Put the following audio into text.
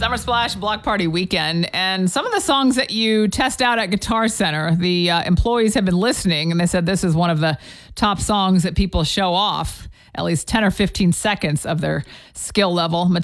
Summer Splash Block Party weekend. And some of the songs that you test out at Guitar Center, the employees have been listening, and they said this is one of the top songs that people show off, at least 10 or 15 seconds of their skill level.